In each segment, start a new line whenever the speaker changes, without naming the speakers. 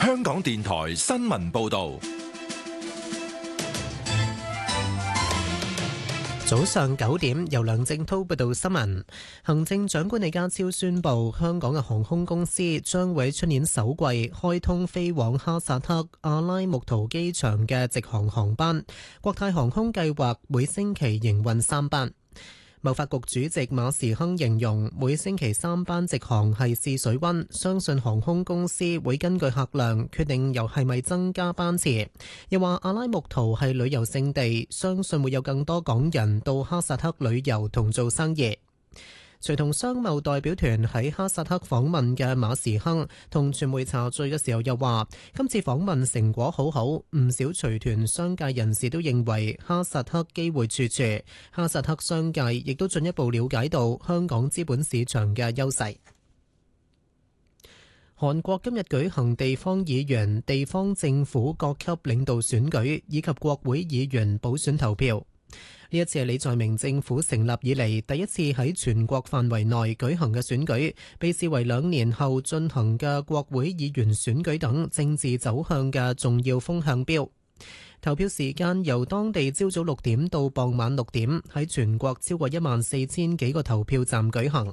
香港電台新聞報道。
早上9點，由梁正濤報道新聞。行政長官李家超宣布，香港嘅航空公司將會出年首季開通飛往哈薩克阿拉木圖機場嘅直航航班。國泰航空計劃每星期營運3班。貿發局主席馬時亨形容每星期3班直航係試水溫，相信航空公司會根據客量決定又係咪增加班次。又話阿拉木圖係旅遊勝地，相信會有更多港人到哈薩克旅遊同做生意。隨同商貿代表團喺哈薩克訪問嘅馬時亨同傳媒茶敘嘅時候又話，今次訪問成果好好，唔少隨團商界人士都認為哈薩克機會處處，哈薩克商界亦都進一步了解到香港資本市場嘅優勢。韓國今日舉行地方議員、地方政府各級領導選舉以及國會議員補選投票。呢一次係李在明政府成立以嚟第一次喺全國範圍內舉行嘅選舉，被視為2年後進行嘅國會議員選舉等政治走向嘅重要風向標。投票時間由當地朝早6點到傍晚6點，喺全國超過14000幾個投票站舉行。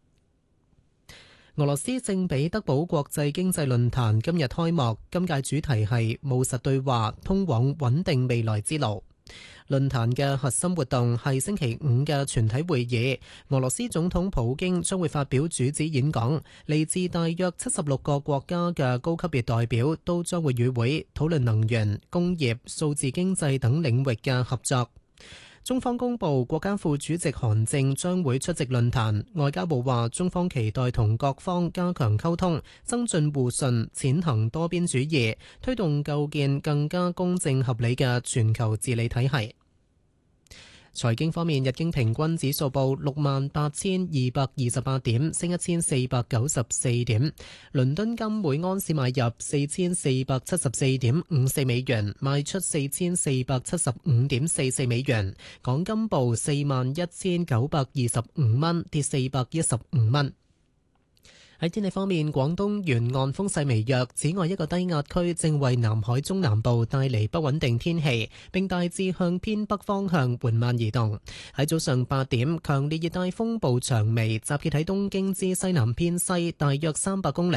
俄羅斯聖彼得堡國際經濟論壇今日開幕，今屆主題係務實對話，通往穩定未來之路。論壇嘅核心活動係星期5嘅全體會議，俄羅斯總統普京將會發表主旨演講，嚟自大約76個國家嘅高級別代表都將會與會，討論能源、工業、數字經濟等領域嘅合作。中方公布國家副主席韓正將會出席論壇，外交部話中方期待同各方加強溝通，增進互信，踐行多邊主義，推動構建更加公正合理嘅全球治理體系。財經方面，日經平均指數報68,228點，升1494點。倫敦金每安士買入4474.54美元，賣出4475.44美元。港金報41,925蚊，跌415蚊。喺天氣方面，廣東沿岸風勢微弱，此外一個低壓區正為南海中南部帶嚟不穩定天氣，並大致向偏北方向緩慢移動。喺早上8點，強烈熱帶風暴長眉集結喺東京之西南偏西大約300公里。